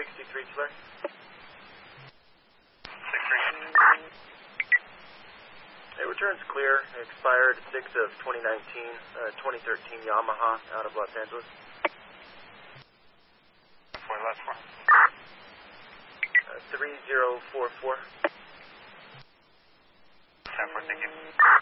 63 clear. 63. It returns clear. Expired 6 of 2019, 2013 Yamaha out of Los Angeles. Last one. 3044. 10-4, thank you.